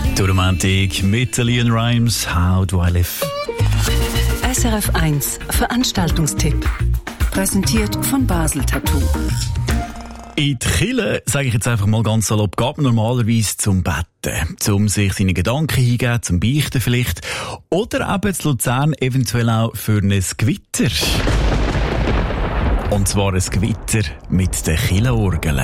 Die Romantik mit Leon Rimes, How Do I Live? SRF 1 Veranstaltungstipp. Präsentiert von Basel Tattoo. In die Kirche, sage ich jetzt einfach mal ganz salopp, geht man normalerweise zum Betten, um sich seine Gedanken hingeben, zum Beichten vielleicht. Oder eben zu Luzern eventuell auch für ein Gewitter. Und zwar ein Gewitter mit den Kirchenorgeln.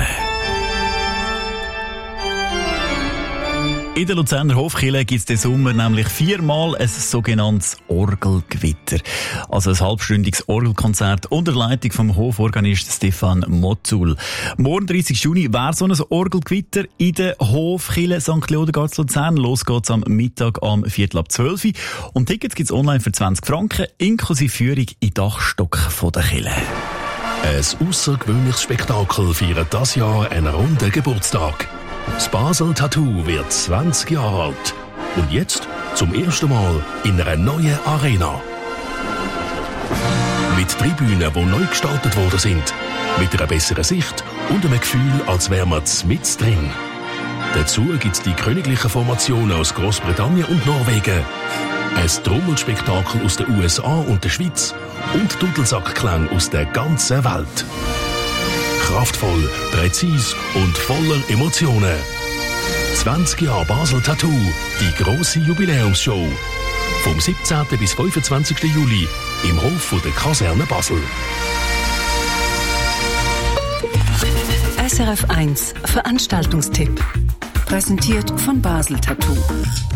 In der Luzerner Hofkirche gibt es diesen Sommer nämlich 4-mal ein sogenanntes Orgelgewitter. Also ein halbstündiges Orgelkonzert unter Leitung vom Hoforganist Stefan Motzul. Morgen, 30. Juni, wäre so ein Orgelgewitter in der Hofkirche St. Cleodegards Luzern. Los geht's am Mittag um 11:45. Und Tickets gibt's online für 20 Franken, inklusive Führung in den Dachstock von der Kirche. Ein außergewöhnliches Spektakel feiert dieses Jahr einen runden Geburtstag. Das Basel Tattoo wird 20 Jahre alt. Und jetzt zum ersten Mal in einer neuen Arena. Mit Tribünen, die neu gestaltet worden sind. Mit einer besseren Sicht und einem Gefühl, als wären wir mit drin. Dazu gibt es die königlichen Formationen aus Großbritannien und Norwegen. Ein Trommelspektakel aus den USA und der Schweiz. Und Dudelsackklang aus der ganzen Welt. Kraftvoll, präzis und voller Emotionen. 20 Jahre Basel Tattoo, die grosse Jubiläumsshow. Vom 17. bis 25. Juli im Hof von der Kaserne Basel. SRF 1 Veranstaltungstipp. Präsentiert von Basel Tattoo.